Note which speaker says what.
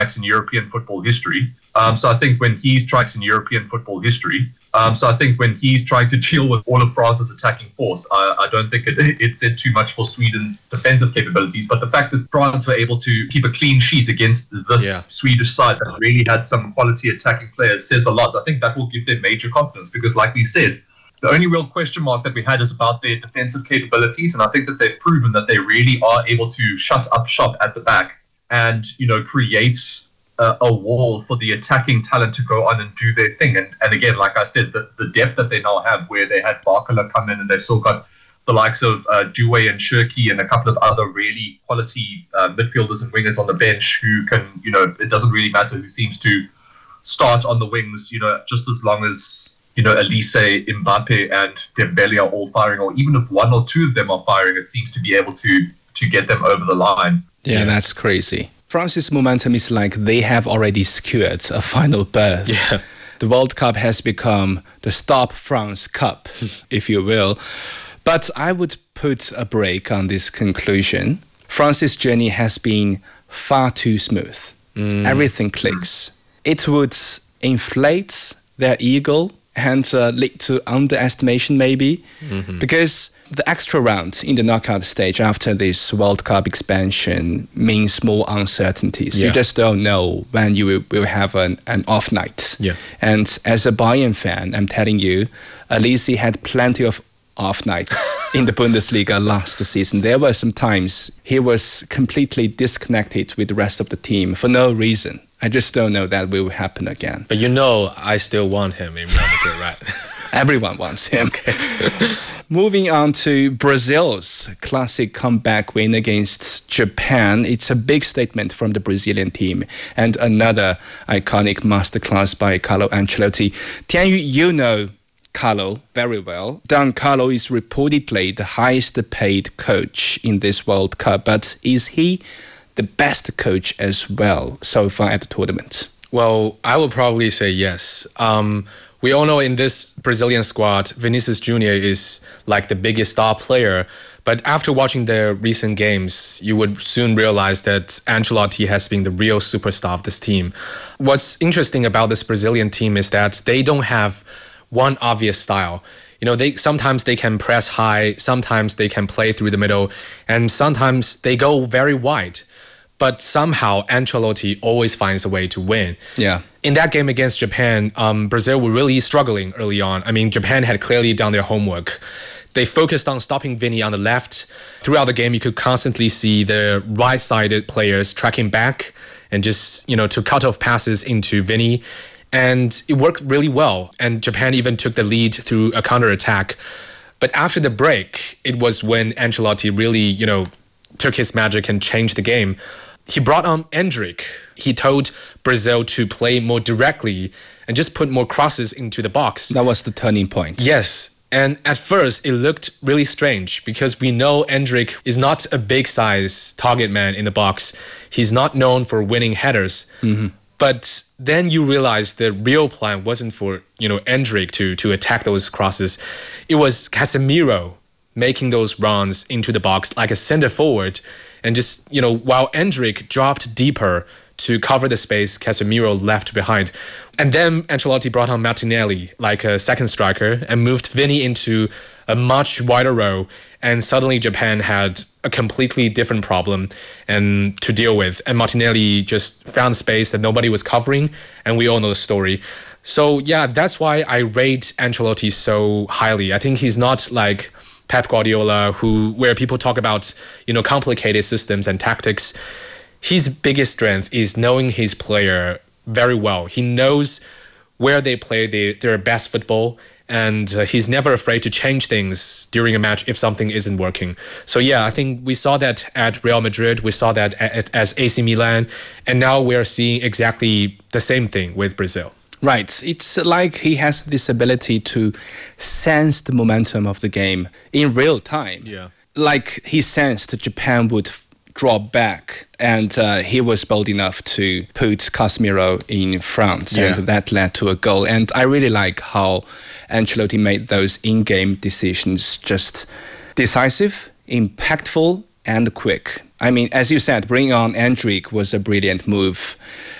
Speaker 1: in European football history. So I think when he's trying to deal with all of France's attacking force, I don't think it said too much for Sweden's defensive capabilities. But the fact that France were able to keep a clean sheet against this Swedish side that really had some quality attacking players says a lot. I think that will give them major confidence because, like we said, the only real question mark that we had is about their defensive capabilities. And I think that they've proven that they really are able to shut up shop at the back and, create a wall for the attacking talent to go on and do their thing. And again, like I said, the depth that they now have, where they had Barkala come in and they've still got the likes of Doué and Shirky and a couple of other really quality midfielders and wingers on the bench who can, it doesn't really matter who seems to start on the wings, just as long as, Elise, Mbappe and Dembele are all firing, or even if one or two of them are firing, it seems to be able to get them over the line.
Speaker 2: Yeah, that's crazy. France's momentum is like they have already secured a final berth.
Speaker 3: Yeah.
Speaker 2: The World Cup has become the Stop France Cup, if you will. But I would put a break on this conclusion. France's journey has been far too smooth. Everything clicks. It would inflate their ego and lead to underestimation maybe, because the extra round in the knockout stage after this World Cup expansion means more uncertainties.
Speaker 3: Yeah.
Speaker 2: You just don't know when you will have an off night.
Speaker 3: Yeah.
Speaker 2: And as a Bayern fan, I'm telling you, Elise had plenty of off nights in the Bundesliga last season. There were some times he was completely disconnected with the rest of the team for no reason. I just don't know that will happen again.
Speaker 3: But I still want him in Real Madrid, right?
Speaker 2: Everyone wants him.
Speaker 3: Okay.
Speaker 2: Moving on to Brazil's classic comeback win against Japan. It's a big statement from the Brazilian team and another iconic masterclass by Carlo Ancelotti. Tianyu, you know Carlo very well. Don Carlo is reportedly the highest paid coach in this World Cup, but is he the best coach as well so far at the tournament?
Speaker 3: Well, I would probably say yes. We all know in this Brazilian squad, Vinicius Jr. is like the biggest star player. But after watching their recent games, you would soon realize that Ancelotti has been the real superstar of this team. What's interesting about this Brazilian team is that they don't have one obvious style. Sometimes they can press high, sometimes they can play through the middle, and sometimes they go very wide. But somehow Ancelotti always finds a way to win.
Speaker 2: Yeah.
Speaker 3: In that game against Japan, Brazil were really struggling early on. I mean, Japan had clearly done their homework. They focused on stopping Vini on the left. Throughout the game, you could constantly see the right-sided players tracking back and just, to cut off passes into Vini. And it worked really well. And Japan even took the lead through a counterattack. But after the break, it was when Ancelotti really, took his magic and changed the game. He brought on Endrick. He told Brazil to play more directly and just put more crosses into the box.
Speaker 2: That was the turning point.
Speaker 3: Yes. And at first, it looked really strange because we know Endrick is not a big size target man in the box. He's not known for winning headers. Mm-hmm. But then you realize the real plan wasn't for, Endrick to attack those crosses. It was Casemiro making those runs into the box like a center forward. And just, while Endrick dropped deeper to cover the space Casemiro left behind. And then Ancelotti brought on Martinelli like a second striker and moved Vini into a much wider role. And suddenly Japan had a completely different problem and to deal with. And Martinelli just found space that nobody was covering. And we all know the story. So, yeah, that's why I rate Ancelotti so highly. I think he's not like Pep Guardiola, where people talk about, complicated systems and tactics. His biggest strength is knowing his player very well. He knows where they play their best football, and he's never afraid to change things during a match if something isn't working. So yeah, I think we saw that at Real Madrid, we saw that as AC Milan, and now we're seeing exactly the same thing with Brazil.
Speaker 2: Right. It's like he has this ability to sense the momentum of the game in real time.
Speaker 3: Yeah.
Speaker 2: Like he sensed Japan would drop back, and he was bold enough to put Casemiro in front, and that led to a goal. And I really like how Ancelotti made those in-game decisions just decisive, impactful, and quick. I mean, as you said, bringing on Endrick was a brilliant move.